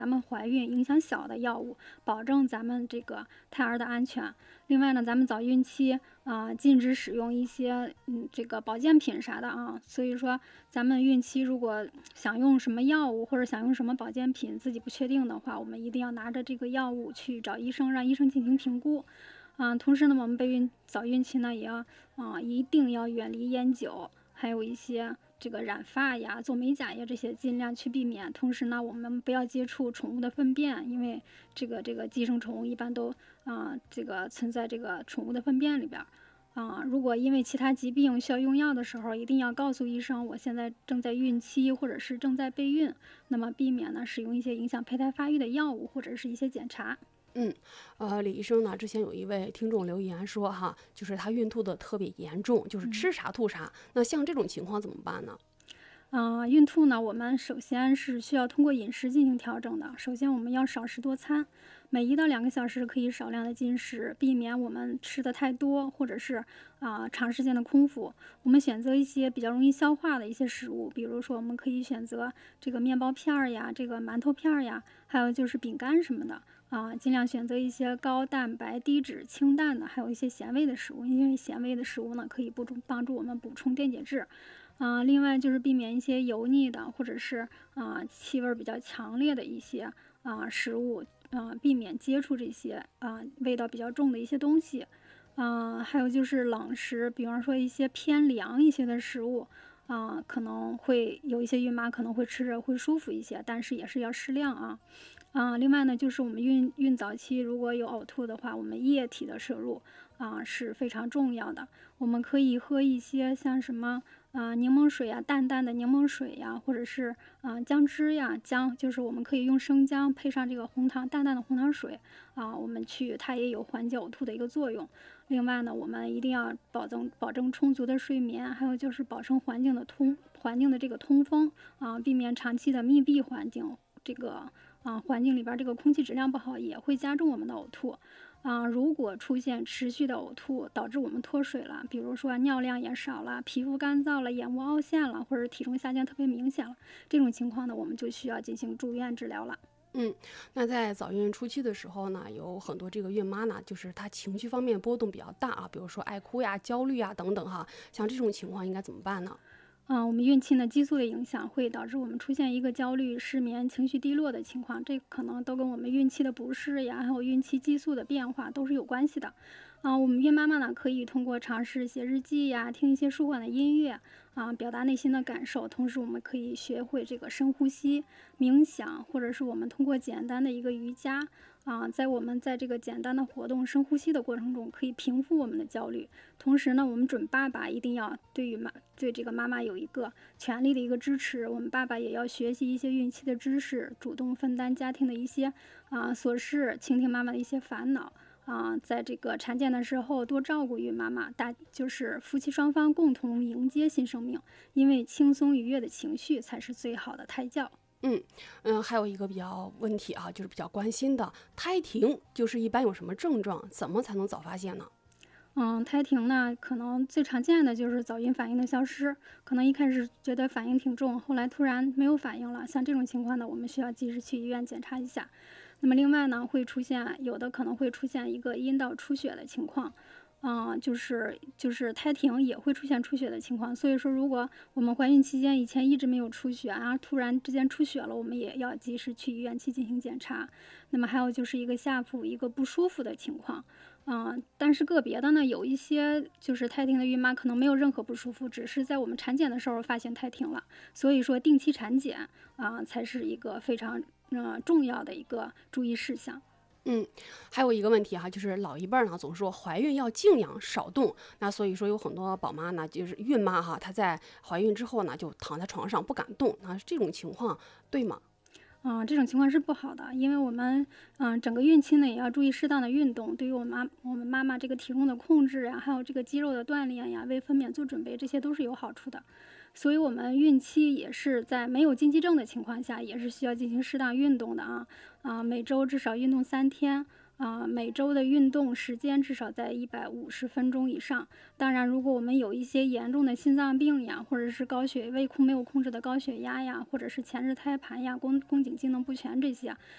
咱们怀孕影响小的药物，保证咱们这个胎儿的安全。另外呢，咱们早孕期禁止使用一些这个保健品啥的啊。所以说，咱们孕期如果想用什么药物或者想用什么保健品，自己不确定的话，我们一定要拿着这个药物去找医生，让医生进行评估。同时呢，我们早孕期呢，也要一定要远离烟酒，还有一些这个染发呀、做美甲呀这些尽量去避免。同时呢，我们不要接触宠物的粪便，因为这个寄生虫一般都这个存在这个宠物的粪便里边儿。如果因为其他疾病需要用药的时候，一定要告诉医生，我现在正在孕期或者是正在备孕，那么避免呢使用一些影响胚胎发育的药物或者是一些检查。 李医生呢，之前有一位听众留言说哈，就是他孕吐的特别严重，就是吃啥吐啥。那像这种情况怎么办呢？ 孕吐呢，我们首先是需要通过饮食进行调整的。首先，我们要少食多餐，每1到2个小时可以少量的进食，避免我们吃的太多，或者是长时间的空腹。我们选择一些比较容易消化的一些食物，比如说我们可以选择这个面包片儿呀，这个馒头片儿呀，还有就是饼干什么的尽量选择一些高蛋白、低脂、清淡的，还有一些咸味的食物，因为咸味的食物呢可以帮助我们补充电解质。另外就是避免一些油腻的，或者是气味儿比较强烈的一些食物，避免接触这些味道比较重的一些东西。还有就是冷食，比方说一些偏凉一些的食物，可能会有一些孕妈可能会吃着会舒服一些，但是也是要适量啊。另外呢，就是我们孕早期如果有呕吐的话，我们液体的摄入是非常重要的。我们可以喝一些像什么柠檬水呀，淡淡的柠檬水呀，或者是姜汁呀，就是我们可以用生姜配上这个红糖，淡淡的红糖水它也有缓解呕吐的一个作用。另外呢，我们一定要保证充足的睡眠，还有就是保证环境的这个通风避免长期的密闭环境，这个环境里边这个空气质量不好，也会加重我们的呕吐。如果出现持续的呕吐，导致我们脱水了，比如说尿量也少了，皮肤干燥了，眼窝凹陷了，或者体重下降特别明显了，这种情况呢，我们就需要进行住院治疗了。 那在早孕初期的时候呢，有很多这个孕妈呢，就是她情绪方面波动比较大比如说爱哭呀、焦虑呀等等哈，像这种情况应该怎么办呢？ 我们孕期呢，激素的影响会导致我们出现一个焦虑、失眠、情绪低落的情况，这可能都跟我们孕期的不适呀，还有孕期激素的变化都是有关系的。我们孕妈妈呢，可以通过尝试写日记呀，听一些舒缓的音乐表达内心的感受。同时，我们可以学会这个深呼吸、冥想，或者是我们通过简单的一个瑜伽在我们在这个简单的活动、深呼吸的过程中，可以平复我们的焦虑。同时呢，我们准爸爸一定要对这个妈妈有一个全力的一个支持。我们爸爸也要学习一些孕期的知识，主动分担家庭的一些琐事，倾听妈妈的一些烦恼。在这个产检的时候多照顾孕妈妈，就是夫妻双方共同迎接新生命，因为轻松愉悦的情绪才是最好的胎教。 还有一个比较问题就是比较关心的，胎停就是一般有什么症状，怎么才能早发现呢？ 胎停呢，可能最常见的就是早孕反应的消失，可能一开始觉得反应挺重，后来突然没有反应了。像这种情况呢，我们需要及时去医院检查一下。那么另外呢，有的可能会出现一个阴道出血的情况，就是胎停也会出现出血的情况。所以说，如果我们怀孕期间以前一直没有出血突然之间出血了，我们也要及时去医院去进行检查。那么还有就是一个下腹一个不舒服的情况。但是个别的呢，有一些就是胎停的孕妈可能没有任何不舒服，只是在我们产检的时候发现胎停了。所以说定期产检才是一个非常重要的一个注意事项。 还有一个问题就是老一辈呢总说怀孕要静养少动，那所以说有很多宝妈呢，就是孕妈她在怀孕之后呢就躺在床上不敢动，那这种情况对吗？ 这种情况是不好的，因为我们整个孕期呢也要注意适当的运动，对于我们妈妈这个体重的控制呀，还有这个肌肉的锻炼呀，为分娩做准备，这些都是有好处的。所以我们孕期也是在没有禁忌症的情况下，也是需要进行适当运动的每周至少运动3天。每周的运动时间至少在150分钟以上。当然，如果我们有一些严重的心脏病呀，或者是胃没有控制的高血压呀，或者是前置胎盘呀、宫颈机能不全这些